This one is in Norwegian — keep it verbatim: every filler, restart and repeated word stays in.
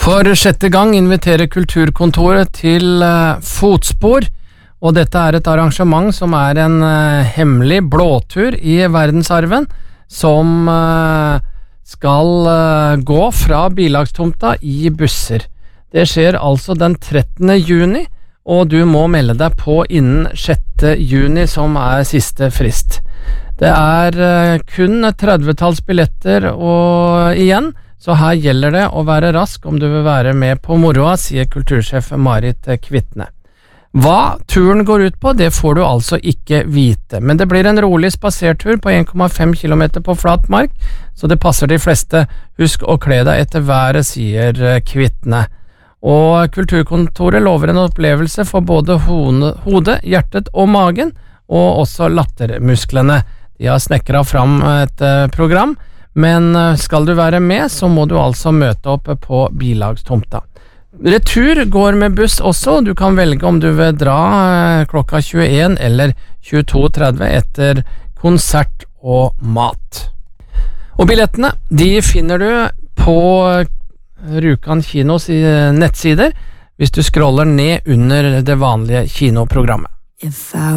For sjette gang inviterer Kulturkontoret til uh, Fotspor, og dette er et arrangement som er en uh, hemmelig blåtur i verdensarven, som uh, skal uh, gå fra bilagstomta i busser. Det skjer altså den trettende juni, og du må melde deg på innen sjette juni, som er siste frist. Det er uh, kun trettitalls billetter og igjen, så her gjelder det å være rask om du vil være med på moroa, sier kultursjef Marit Kvitne. Hva turen går ut på, det får du altså ikke vite, men det blir en rolig spasertur på en komma fem kilometer på flat mark, så det passer de fleste. Husk å kle deg etter været, sier Kvitne. Og Kulturkontoret lover en opplevelse for både hodet, hjertet og magen, og også lattermusklene. De har snekret fram et program, men skal du være med, så må du altså møte opp på bilagstomta. Retur går med buss også, du kan velge om du vil dra klokka tjueen eller tjueto tretti etter konsert og mat. Og billettene, de finner du på Rjukan kinos nettsider, hvis du scroller ned under det vanlige kinoprogrammet.